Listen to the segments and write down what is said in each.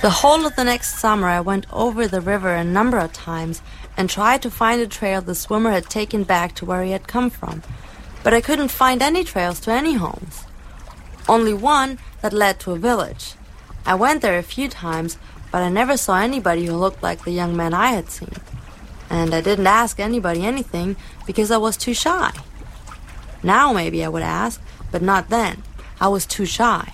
The whole of the next summer I went over the river a number of times and tried to find a trail the swimmer had taken back to where he had come from. But I couldn't find any trails to any homes. Only one that led to a village. I went there a few times, but I never saw anybody who looked like the young man I had seen. And I didn't ask anybody anything because I was too shy. Now maybe I would ask, but not then. I was too shy.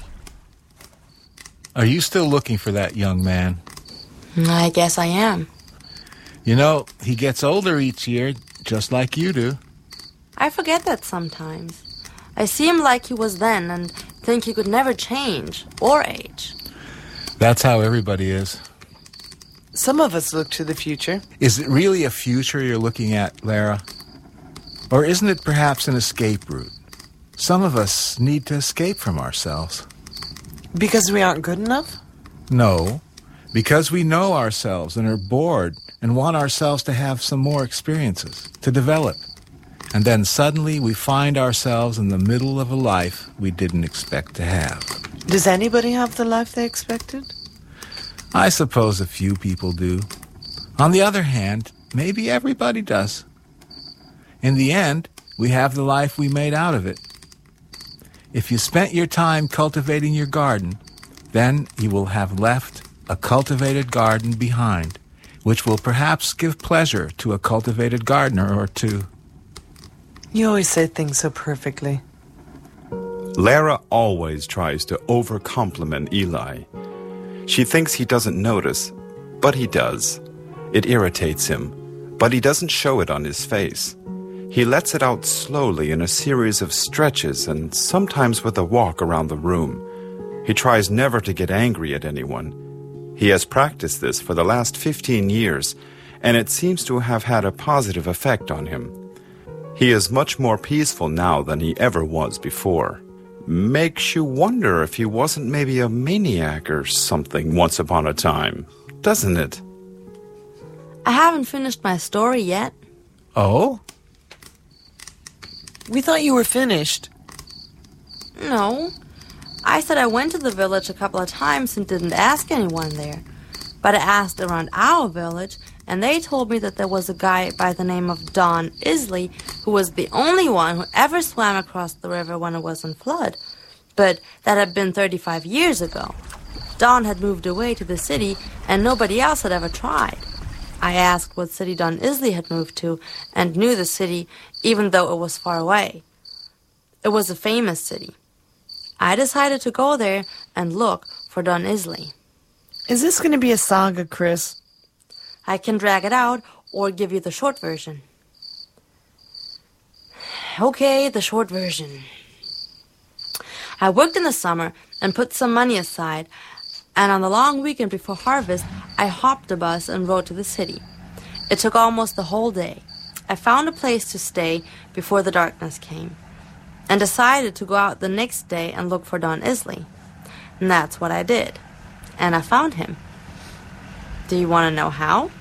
Are you still looking for that young man? I guess I am. You know, he gets older each year, just like you do. I forget that sometimes. I see him like he was then and think he could never change or age. That's how everybody is. Some of us look to the future. Is it really a future you're looking at, Lara? Or isn't it perhaps an escape route? Some of us need to escape from ourselves. Because we aren't good enough? No, because we know ourselves and are bored and want ourselves to have some more experiences, to develop. And then suddenly we find ourselves in the middle of a life we didn't expect to have. Does anybody have the life they expected? I suppose a few people do. On the other hand, maybe everybody does. In the end, we have the life we made out of it. If you spent your time cultivating your garden, then you will have left a cultivated garden behind, which will perhaps give pleasure to a cultivated gardener or two. You always say things so perfectly. Lara always tries to over-compliment Eli. She thinks he doesn't notice, but he does. It irritates him, but he doesn't show it on his face. He lets it out slowly in a series of stretches and sometimes with a walk around the room. He tries never to get angry at anyone. He has practiced this for the last 15 years, and it seems to have had a positive effect on him. He is much more peaceful now than he ever was before. Makes you wonder if he wasn't maybe a maniac or something once upon a time, doesn't it? I haven't finished my story yet. Oh? We thought you were finished. No. I said I went to the village a couple of times and didn't ask anyone there. But I asked around our village, and they told me that there was a guy by the name of Don Isley who was the only one who ever swam across the river when it was in flood. But that had been 35 years ago. Don had moved away to the city, and nobody else had ever tried. I asked what city Don Isley had moved to, and knew the city, even though it was far away. It was a famous city. I decided to go there and look for Don Isley. Is this going to be a saga, Chris? I can drag it out or give you the short version. Okay, the short version. I worked in the summer and put some money aside, and on the long weekend before harvest, I hopped a bus and rode to the city. It took almost the whole day. I found a place to stay before the darkness came, and decided to go out the next day and look for Don Isley. And that's what I did. And I found him. Do you want to know how?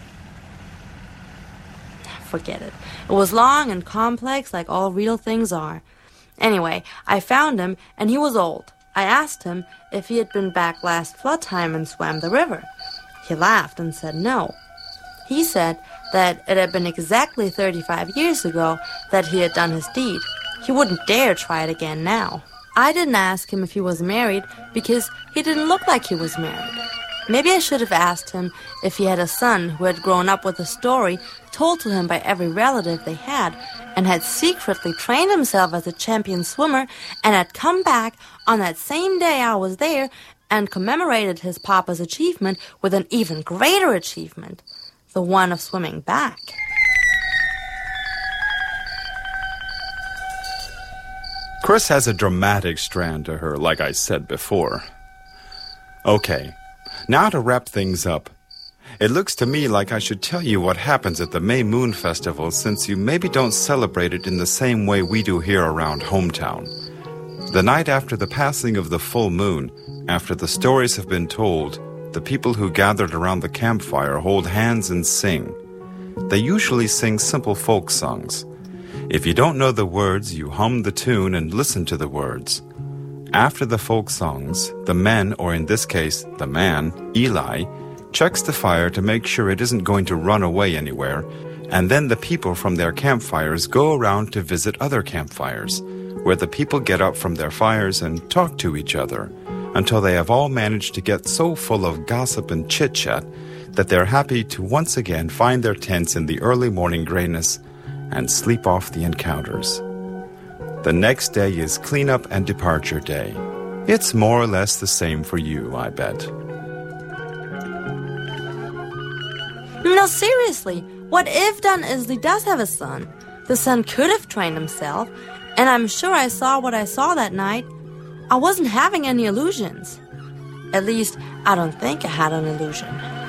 Forget it. It was long and complex like all real things are. Anyway, I found him, and he was old. I asked him if he had been back last flood time and swam the river. He laughed and said no. He said that it had been exactly 35 years ago that he had done his deed. He wouldn't dare try it again now. I didn't ask him if he was married because he didn't look like he was married. Maybe I should have asked him if he had a son who had grown up with a story told to him by every relative they had, and had secretly trained himself as a champion swimmer, and had come back on that same day I was there and commemorated his papa's achievement with an even greater achievement, the one of swimming back. Chris has a dramatic strand to her, like I said before. Okay, now to wrap things up. It looks to me like I should tell you what happens at the May Moon Festival, since you maybe don't celebrate it in the same way we do here around hometown. The night after the passing of the full moon, after the stories have been told, the people who gathered around the campfire hold hands and sing. They usually sing simple folk songs. If you don't know the words, you hum the tune and listen to the words. After the folk songs, the men, or in this case, the man, Eli, checks the fire to make sure it isn't going to run away anywhere, and then the people from their campfires go around to visit other campfires, where the people get up from their fires and talk to each other, until they have all managed to get so full of gossip and chit-chat that they're happy to once again find their tents in the early morning grayness and sleep off the encounters. The next day is cleanup and departure day. It's more or less the same for you, I bet. No, seriously, what if Don Isley does have a son? The son could have trained himself, and I'm sure I saw what I saw that night. I wasn't having any illusions. At least, I don't think I had an illusion.